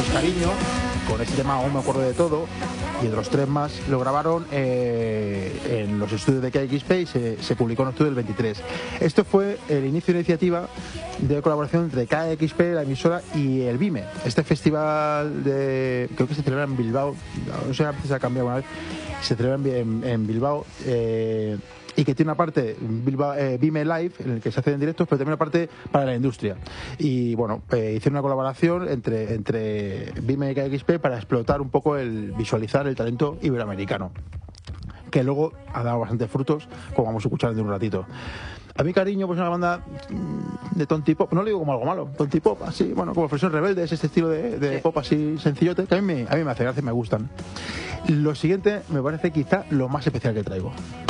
Cariño, con este tema Aún me acuerdo de todo, y otros 3 más lo grabaron en los estudios de KXP y se publicó en octubre del 23. Esto fue el inicio de iniciativa de colaboración entre KXP, la emisora, y el BIME, este festival creo que se celebra en Bilbao, no sé, a veces ha cambiado una vez, se celebra en Bilbao, y que tiene una parte BIME Live, en el que se hace en directos, pero también una parte para la industria. Y bueno, hicieron una colaboración entre BIME y KXP para explotar un poco visualizar el talento iberoamericano, que luego ha dado bastantes frutos, como vamos a escuchar en un ratito. A mi Cariño, pues una banda de tonti pop, no lo digo como algo malo, tonti pop, así, bueno, como Flexión Rebelde, es este estilo de pop así sencillote, que a mí me hace gracia, me gustan. Lo siguiente me parece quizá lo más especial que traigo.